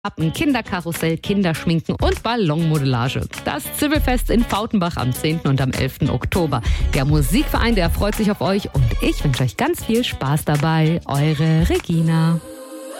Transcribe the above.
Ein Kinderkarussell, Kinderschminken und Ballonmodellage. Das Zwiebelfest in Fautenbach am 10. und am 11. Oktober. Der Musikverein, der freut sich auf euch und ich wünsche euch ganz viel Spaß dabei. Eure Regina.